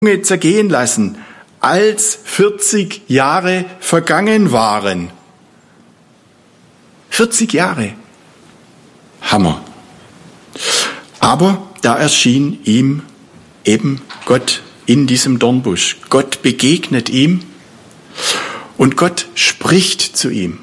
zergehen lassen, als 40 Jahre vergangen waren. 40 Jahre. Hammer. Aber da erschien ihm eben Gott in diesem Dornbusch. Gott begegnet ihm und Gott spricht zu ihm.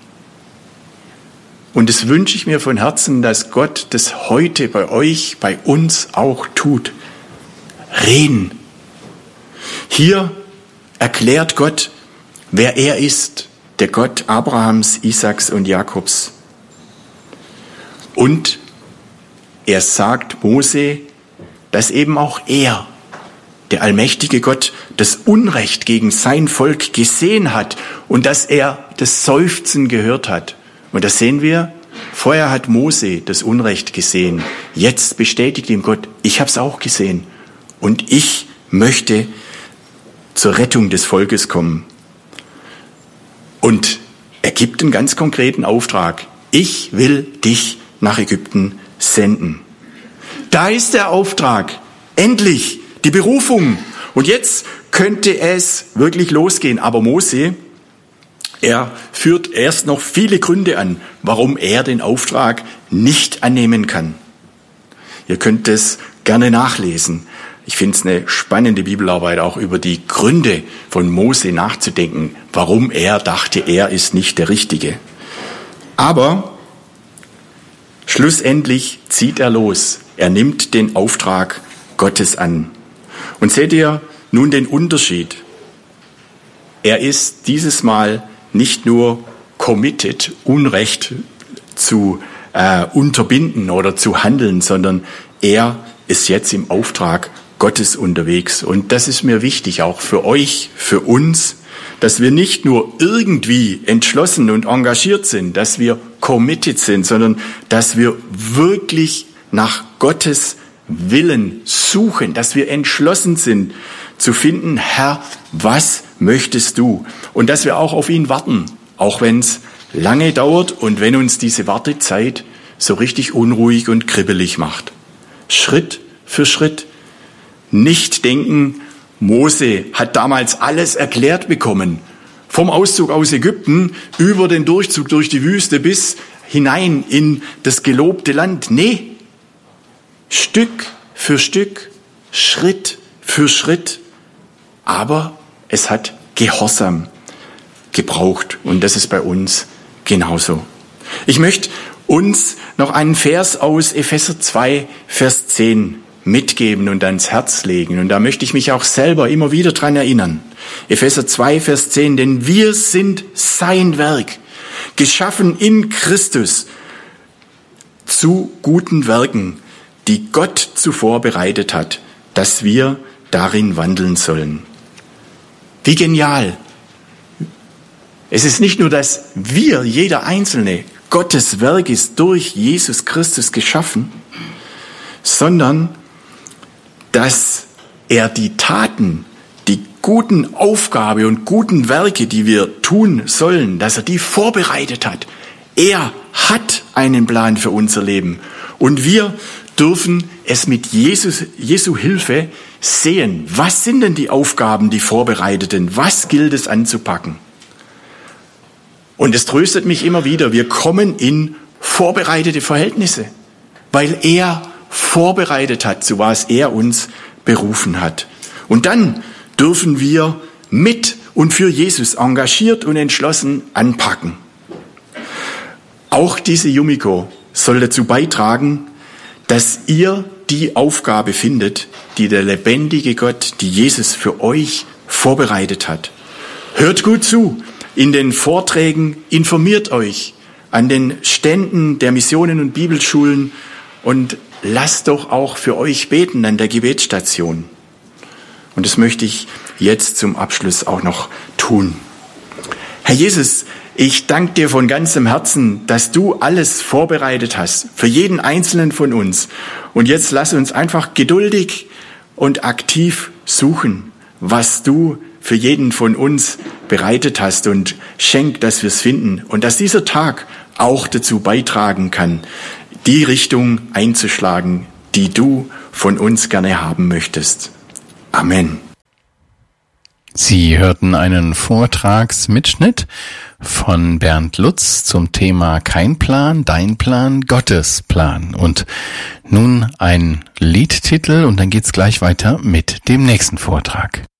Und das wünsche ich mir von Herzen, dass Gott das heute bei euch, bei uns auch tut. Reden. Hier erklärt Gott, wer er ist, der Gott Abrahams, Isaaks und Jakobs. Und er sagt Mose, dass eben auch er, der allmächtige Gott, das Unrecht gegen sein Volk gesehen hat und dass er das Seufzen gehört hat. Und das sehen wir, vorher hat Mose das Unrecht gesehen. Jetzt bestätigt ihm Gott, ich habe es auch gesehen. Und ich möchte zur Rettung des Volkes kommen. Und er gibt einen ganz konkreten Auftrag. Ich will dich nach Ägypten senden. Da ist der Auftrag. Endlich die Berufung. Und jetzt könnte es wirklich losgehen. Aber Mose, er führt erst noch viele Gründe an, warum er den Auftrag nicht annehmen kann. Ihr könnt es gerne nachlesen. Ich finde es eine spannende Bibelarbeit, auch über die Gründe von Mose nachzudenken, warum er dachte, er ist nicht der Richtige. Aber schlussendlich zieht er los. Er nimmt den Auftrag Gottes an. Und seht ihr nun den Unterschied? Er ist dieses Mal nicht nur committed, Unrecht zu unterbinden oder zu handeln, sondern er ist jetzt im Auftrag Gottes unterwegs. Und das ist mir wichtig, auch für euch, für uns, dass wir nicht nur irgendwie entschlossen und engagiert sind, dass wir committed sind, sondern dass wir wirklich nach Gottes Willen suchen, dass wir entschlossen sind zu finden, Herr, was möchtest du? Und dass wir auch auf ihn warten, auch wenn es lange dauert und wenn uns diese Wartezeit so richtig unruhig und kribbelig macht. Schritt für Schritt. Nicht denken, Mose hat damals alles erklärt bekommen. Vom Auszug aus Ägypten über den Durchzug durch die Wüste bis hinein in das gelobte Land. Nee, Stück für Stück, Schritt für Schritt. Aber es hat Gehorsam gebraucht und das ist bei uns genauso. Ich möchte uns noch einen Vers aus Epheser 2, Vers 10 mitgeben und ans Herz legen. Und da möchte ich mich auch selber immer wieder dran erinnern. Epheser 2, Vers 10, denn wir sind sein Werk, geschaffen in Christus zu guten Werken, die Gott zuvor bereitet hat, dass wir darin wandeln sollen. Wie genial! Es ist nicht nur, dass wir, jeder Einzelne, Gottes Werk ist durch Jesus Christus geschaffen, sondern dass er die Taten, die guten Aufgabe und guten Werke, die wir tun sollen, dass er die vorbereitet hat. Er hat einen Plan für unser Leben und wir dürfen es mit Jesu Hilfe sehen. Was sind denn die Aufgaben, die vorbereiteten? Was gilt es anzupacken? Und es tröstet mich immer wieder, wir kommen in vorbereitete Verhältnisse, weil er vorbereitet hat, zu was er uns berufen hat. Und dann dürfen wir mit und für Jesus engagiert und entschlossen anpacken. Auch diese Yumiko soll dazu beitragen, dass ihr die Aufgabe findet, die der lebendige Gott, die Jesus für euch vorbereitet hat. Hört gut zu in den Vorträgen, informiert euch an den Ständen der Missionen und Bibelschulen und lasst doch auch für euch beten an der Gebetsstation. Und das möchte ich jetzt zum Abschluss auch noch tun. Herr Jesus, ich danke dir von ganzem Herzen, dass du alles vorbereitet hast für jeden Einzelnen von uns. Und jetzt lass uns einfach geduldig und aktiv suchen, was du für jeden von uns bereitet hast und schenk, dass wir es finden und dass dieser Tag auch dazu beitragen kann, die Richtung einzuschlagen, die du von uns gerne haben möchtest. Amen. Sie hörten einen Vortragsmitschnitt von Bernd Lutz zum Thema Kein Plan, dein Plan, Gottes Plan. Und nun ein Liedtitel und dann geht's gleich weiter mit dem nächsten Vortrag.